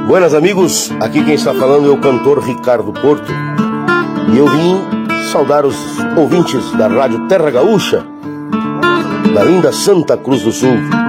Buenas amigos, aqui quem está falando é o cantor Ricardo Porto. E eu vim saudar os ouvintes da Rádio Terra Gaúcha, da linda Santa Cruz do Sul.